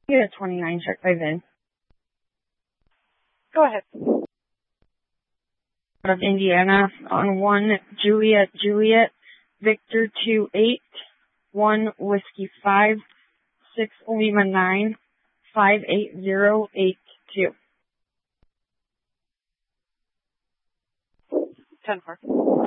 Get a 29 check by VIN. Go ahead. Out of Indiana on 1 Juliet Victor 28 1 Whiskey 5 6 Lima 9 58082. 10-4.